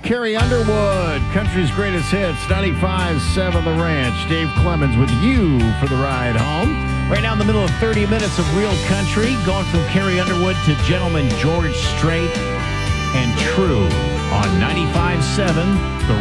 Carrie Underwood, country's greatest hits, 95.7 The Ranch. Dave Clemens with you for the ride home. Right now in the middle of 30 minutes of real country, going from Carrie Underwood to Gentleman George Strait and True on 95.7 The